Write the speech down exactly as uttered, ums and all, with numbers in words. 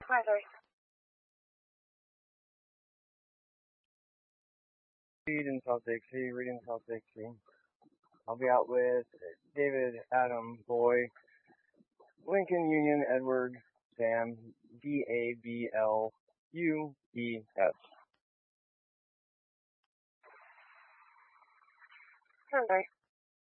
Weather. Reed in Salt Lake City, Reed in Salt Lake City. I'll be out with David, Adam, Boy, Lincoln, Union, Edward, Sam, D A B L U E S. Sunday.